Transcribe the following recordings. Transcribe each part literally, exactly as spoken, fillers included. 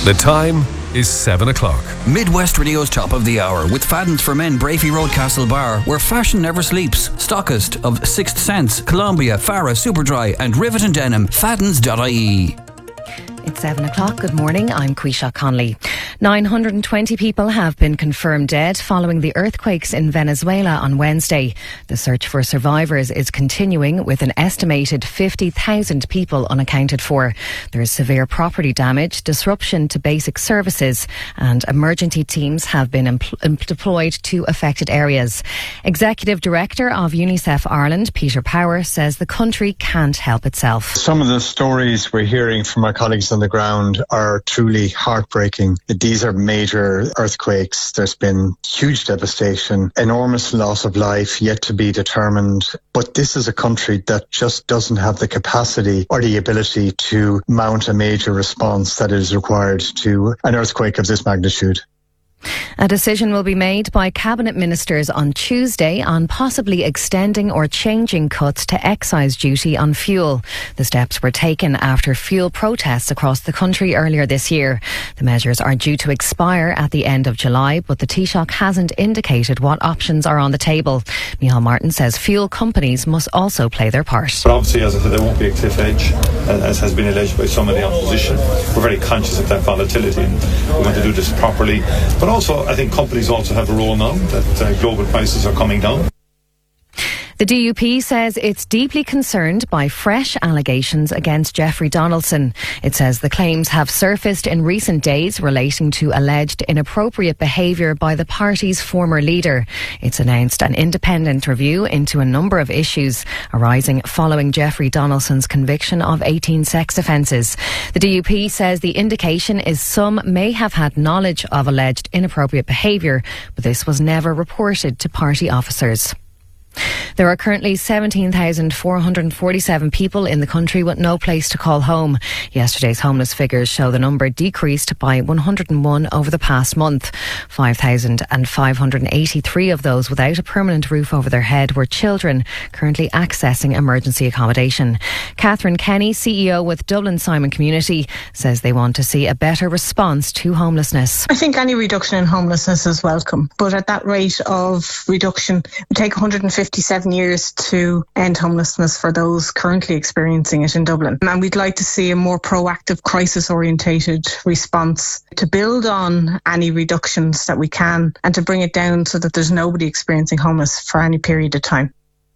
The time is seven o'clock. Midwest Radio's Top of the Hour with Fadden's for Men, Brafey Road, Castlebar, where fashion never sleeps. Stockist of Sixth Sense, Columbia, Farah, Superdry and Rivet and Denim. Faddens dot I E. It's seven o'clock. Good morning. I'm Quisha Conley. nine hundred twenty people have been confirmed dead following the earthquakes in Venezuela on Wednesday. The search for survivors is continuing with an estimated fifty thousand people unaccounted for. There is severe property damage, disruption to basic services, and emergency teams have been empl- deployed to affected areas. Executive Director of UNICEF Ireland, Peter Power, says the country can't help itself. Some of the stories we're hearing from our colleagues on the ground are truly heartbreaking. These are major earthquakes. There's been huge devastation, enormous loss of life yet to be determined. But this is a country that just doesn't have the capacity or the ability to mount a major response that is required to an earthquake of this magnitude. A decision will be made by Cabinet Ministers on Tuesday on possibly extending or changing cuts to excise duty on fuel. The steps were taken after fuel protests across the country earlier this year. The measures are due to expire at the end of July, but the Taoiseach hasn't indicated what options are on the table. Micheál Martin says fuel companies must also play their part. But obviously, as I said, there won't be a cliff edge, as has been alleged by some of the opposition. We're very conscious of that volatility and we want to do this properly. But also, I think companies also have a role now that uh, global prices are coming down. The D U P says it's deeply concerned by fresh allegations against Jeffrey Donaldson. It says the claims have surfaced in recent days relating to alleged inappropriate behaviour by the party's former leader. It's announced an independent review into a number of issues arising following Jeffrey Donaldson's conviction of eighteen sex offences. The D U P says the indication is some may have had knowledge of alleged inappropriate behaviour, but this was never reported to party officers. There are currently seventeen thousand four hundred forty-seven people in the country with no place to call home. Yesterday's homeless figures show the number decreased by one hundred one over the past month. five thousand five hundred eighty-three of those without a permanent roof over their head were children currently accessing emergency accommodation. Catherine Kenny, C E O with Dublin Simon Community, says they want to see a better response to homelessness. I think any reduction in homelessness is welcome, but at that rate of reduction, it would take one hundred fifty-seven years to end homelessness for those currently experiencing it in Dublin. And we'd like to see a more proactive, crisis-orientated response to build on any reductions that we can and to bring it down so that there's nobody experiencing homeless for any period of time.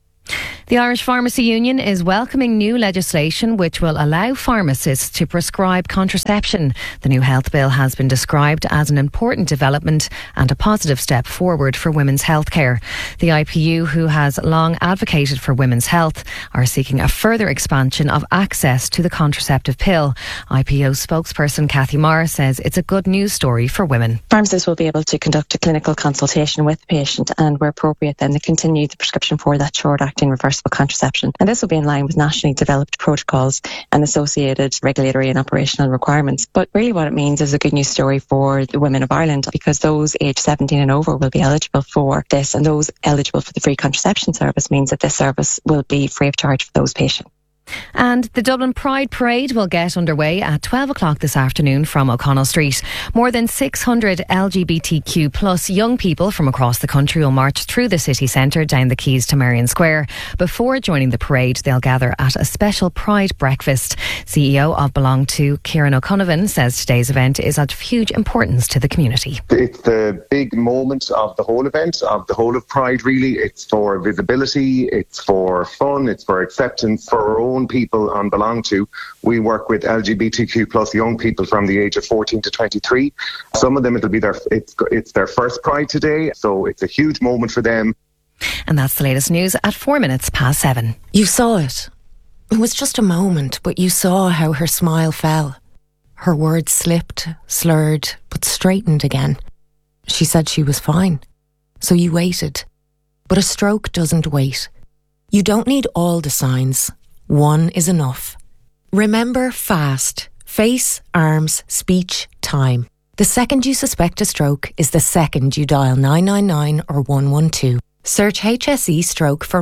The Irish Pharmacy Union is welcoming new legislation which will allow pharmacists to prescribe contraception. The new health bill has been described as an important development and a positive step forward for women's healthcare. The I P U, who has long advocated for women's health, are seeking a further expansion of access to the contraceptive pill. I P O spokesperson Cathy Marr says it's a good news story for women. Pharmacists will be able to conduct a clinical consultation with the patient and, where appropriate, then they continue the prescription for that short-acting reversible contraception. And this will be in line with nationally developed protocols and associated regulatory and operational requirements. But really what it means is a good news story for the women of Ireland, because those aged seventeen and over will be eligible for this, and those eligible for the free contraception service means that this service will be free of charge for those patients. And the Dublin Pride Parade will get underway at twelve o'clock this afternoon from O'Connell Street. More than six hundred L G B T Q plus young people from across the country will march through the city centre down the quays to Merrion Square. Before joining the parade, they'll gather at a special Pride breakfast. C E O of Belong To, Kieran O'Connell, says today's event is of huge importance to the community. It's the big moment of the whole event, of the whole of Pride really. It's for visibility, it's for fun, it's for acceptance, for our own people on Belong To. We work with L G B T Q plus young people from the age of fourteen to twenty-three. Some of them, it'll be their it's it's their first Pride today, so it's a huge moment for them. And that's the latest news at four minutes past seven. You saw it. It was just a moment, but you saw how her smile fell. Her words slipped, slurred, but straightened again. She said she was fine. So you waited. But a stroke doesn't wait. You don't need all the signs. One is enough. Remember FAST. Face, arms, speech, time. The second you suspect a stroke is the second you dial nine nine nine or one one two. Search H S E Stroke for more.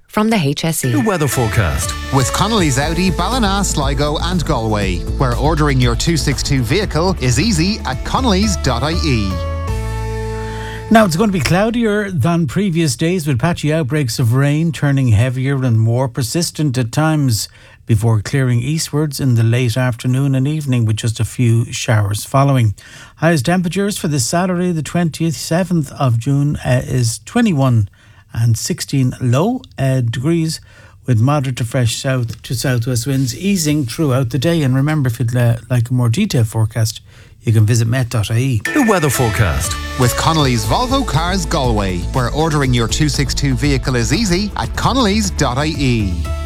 from the H S E. The weather forecast. With Connolly's Audi, Ballina, Sligo and Galway, where ordering your two sixty-two vehicle is easy at connellys dot I E. Now, it's going to be cloudier than previous days with patchy outbreaks of rain turning heavier and more persistent at times before clearing eastwards in the late afternoon and evening with just a few showers following. Highest temperatures for this Saturday, the twenty-seventh of June, uh, is twenty-one and sixteen low uh, degrees with moderate to fresh south to southwest winds easing throughout the day. And remember, if you'd uh, like a more detailed forecast, you can visit met dot I E. The weather forecast. With Connolly's Volvo Cars Galway, where ordering your two sixty-two vehicle is easy at connellys dot I E.